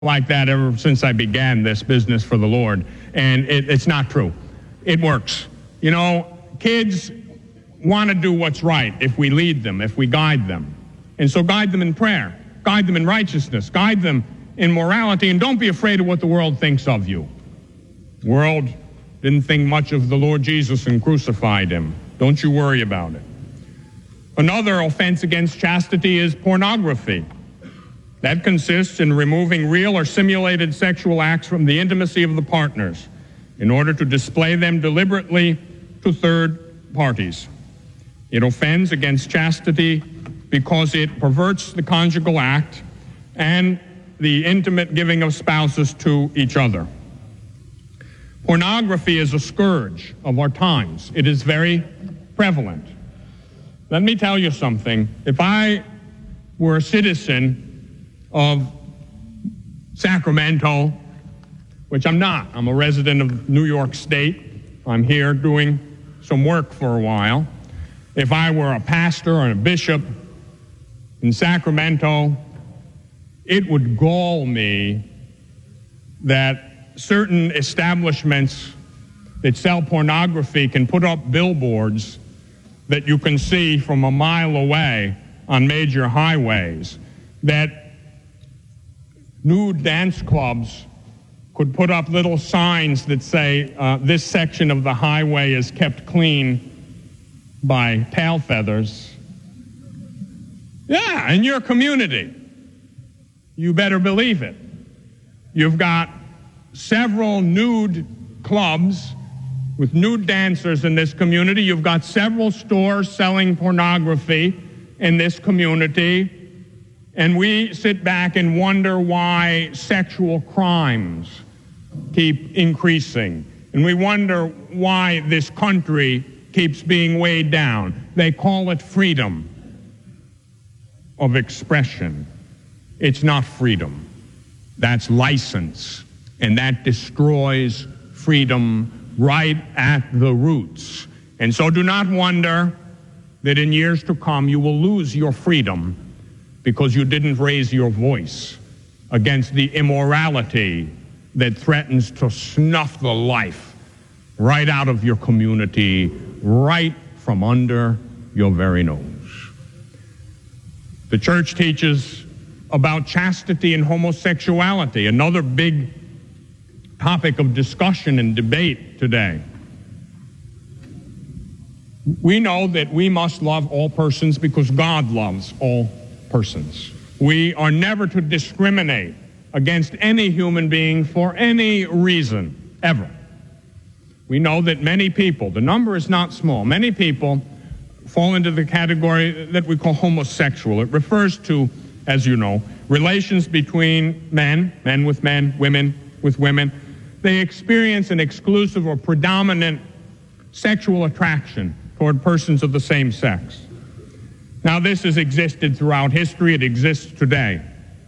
like that ever since I began this business for the Lord, and it's not true. It works. You know, kids want to do what's right if we lead them, if we guide them. And so guide them in prayer, guide them in righteousness, guide them in morality, and don't be afraid of what the world thinks of you. The world didn't think much of the Lord Jesus and crucified him. Don't you worry about it. Another offense against chastity is pornography. That consists in removing real or simulated sexual acts from the intimacy of the partners in order to display them deliberately to third parties. It offends against chastity because it perverts the conjugal act and the intimate giving of spouses to each other. Pornography is a scourge of our times. It is very prevalent. Let me tell you something. If I were a citizen of Sacramento, which I'm not. I'm a resident of New York State. I'm here doing some work for a while. If I were a pastor or a bishop in Sacramento, it would gall me that certain establishments that sell pornography can put up billboards that you can see from a mile away on major highways, that nude dance clubs could put up little signs that say, this section of the highway is kept clean by tail feathers. Yeah, in your community. You better believe it. You've got several nude clubs with nude dancers in this community. You've got several stores selling pornography in this community. And we sit back and wonder why sexual crimes keep increasing. And we wonder why this country keeps being weighed down. They call it freedom of expression. It's not freedom. That's license. And that destroys freedom right at the roots. And so do not wonder that in years to come you will lose your freedom because you didn't raise your voice against the immorality that threatens to snuff the life right out of your community, right from under your very nose. The church teaches about chastity and homosexuality, another big topic of discussion and debate today. We know that we must love all persons because God loves all persons. We are never to discriminate against any human being for any reason, ever. We know that many people, the number is not small, many people fall into the category that we call homosexual. It refers to, as you know, relations between men with men, women with women. They experience an exclusive or predominant sexual attraction toward persons of the same sex. Now, this has existed throughout history. It exists today.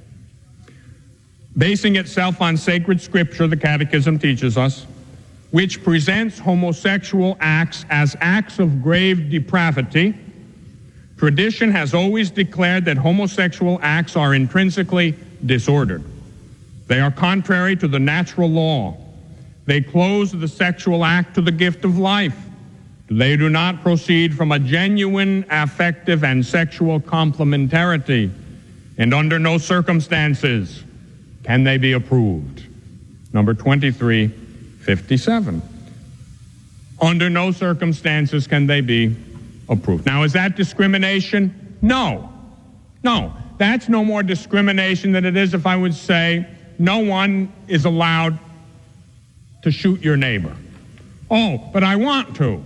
Basing itself on sacred scripture, the Catechism teaches us, which presents homosexual acts as acts of grave depravity, tradition has always declared that homosexual acts are intrinsically disordered. They are contrary to the natural law. They close the sexual act to the gift of life. They do not proceed from a genuine affective and sexual complementarity, and under no circumstances can they be approved. Number 2357. Under no circumstances can they be approved. Now, is that discrimination? No. No. That's no more discrimination than it is if I would say no one is allowed to shoot your neighbor. Oh, but I want to.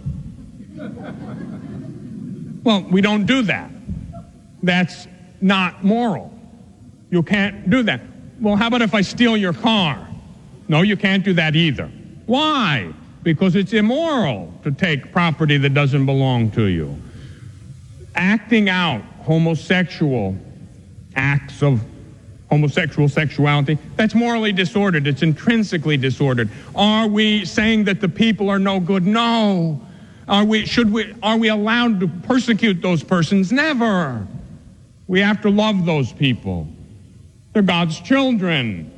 Well, we don't do that. That's not moral. You can't do that. Well, how about if I steal your car? No, you can't do that either. Why? Because it's immoral to take property that doesn't belong to you. Acting out homosexual acts of homosexual sexuality, that's morally disordered. It's intrinsically disordered. Are we saying that the people are no good? No. Are we allowed to persecute those persons? Never. We have to love those people. They're God's children.